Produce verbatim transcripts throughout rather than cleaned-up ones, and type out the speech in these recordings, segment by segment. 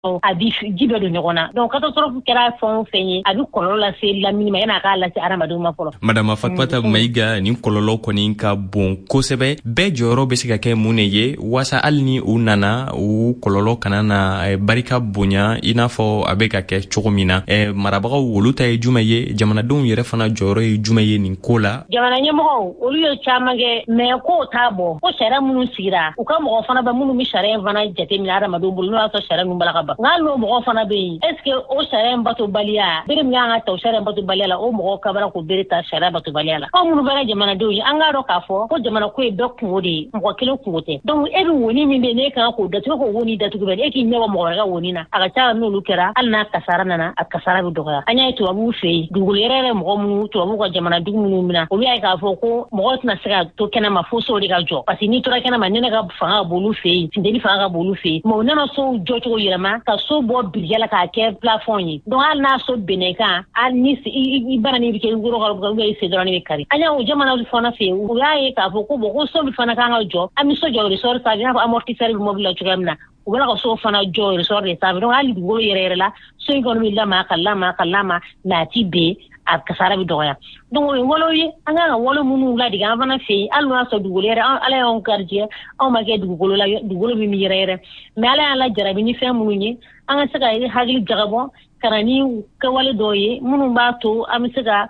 a bi jibe do ɲɔgɔnna donc catastrophe kɛra fɛn fɛn ye a bi kɔlɔlɔ lase lamini ma yana k'a lase adamadenw ma fɔlɔ. Madame Fatmata Mayiga ni kɔlɔlɔ kɔni ka bon kosɛbɛ bɛɛ jɔyɔrɔ bɛ se ka kɛ mun de ye wasa hali ni u nana u kɔlɔlɔ kana na barika bonya i n'a fɔ a bɛ ka kɛ cogo min na marabagaw olu ta ye jumɛn ye jamanadenw yɛrɛ fana jɔyɔrɔ ye jumɛn ye nin ko la. Jamana ɲɛmɔgɔw olu ye caman kɛ mais ko t'a bɔ ko sariya minnu sigira u ka mɔgɔ fana bɛ minnu bɛ sariya in fana jateminɛ adamadenw bolo n'o y'a sɔrɔ sariya ninnu bala ka ban nka n'o mɔgɔ fana bɛ yen est ce que o sariya in batobaliya bere min y'an ka ta o sariya in batobaliya la o mɔgɔ kabara ko bere ta sariya batobaliya la anw minnu bɛra jamanadenw ye an k'a dɔn k'a fɔ ko jamana ko ye bɛɛ kungo de ye mɔgɔ kelen kungo tɛ donc e bɛ woni min bɛ yen n'e kan k'o datugu k'o woni datugu bɛ e k'i ɲɛ bɔ mɔgɔ wɛrɛ ka woni na a ka ca n'olu kɛra hali n'a kasara nana a kasara bɛ dɔgɔya an y'a ye tubabuw fɛ yen dugukolo yɛrɛ yɛrɛ mɔgɔ minnu tubabuw ka jamanadugu minnu minɛ olu y'a ye k'a fɔ ko mɔgɔ tɛna se ka to kɛnɛma fo sow de ka jɔ parce que n'i tora kɛnɛma nɛnɛ ka fanga ka b'olu fɛ yen funteni fanga ka b'olu fɛ yen mais u nana sow jɔcogo yɛlɛma ka so bɔ birija la k'a kɛ plafond ye donc hali n'a so bɛnnɛ kan hali ni i bara ni bɛ kɛ woro ka ubiyɛn i sen dɔrɔn bɛ kari an y'a o jamana fana fɛ yen u y'a ye k'a fɔ ko bon ko so min fana kan ka jɔ an bɛ so jɔ resort sanfɛ i n'a fɔ amortisseur bɛ mobili la cogoya min na u bɛna ka so fana jɔ resort de sanfɛ donc hali dugukolo yɛrɛ yɛrɛ la so in kɔni bɛ lamaga ka lamaga ka lamaga mais a ti ben a kasara bɛ dɔgɔya donc o ye wolo ye an kan ka wolo minnu ladege an fana fɛ yen hali n'o y'a sɔrɔ dugukolo yɛrɛ ala y'anw garijɛ anw ma kɛ dugukolo la dugukolo min bɛ yɛrɛ yɛrɛ mais ala y'an lajarabi ni fɛn minnu ye an ka se ka hakili jagabɔ ka na ni kɛwale dɔw ye minnu b'a to an bɛ se ka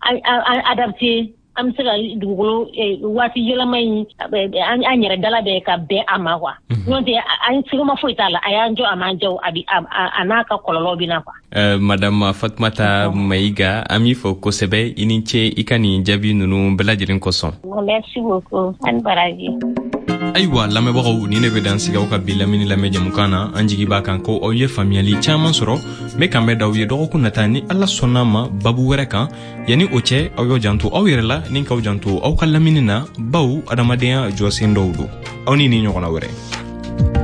adapter an bɛ se ka dugukolo waati yɛlɛma in an yɛrɛ dala bɛ ka bɛn a ma quoi n'o tɛ an sigima foyi t'a la a y'an jɔ a m'an jɔ a n'a ka kɔlɔlɔ bɛ na quoi. Madame Fatmata Mayiga an b'i fɔ kosɛbɛ i ni ce i ka nin jaabi ninnu bɛɛ lajɛlen kosɔn. Merci beaucoup an baraji. Ayiwa lamɛnbagaw ni ne bɛ dan sigi aw ka bi lamini lamɛn jamukan na an jigi b'a kan ko aw ye faamuyali caman sɔrɔ n bɛ kan bɛ da aw ye dɔgɔkun nata ni ala sɔnna ma babu wɛrɛ kan yanni o cɛ aw y'aw janto aw yɛrɛ la ni k'aw janto aw ka lamini na baw adamadenya jɔsen dɔw don aw ni ni ɲɔgɔnna wɛrɛ.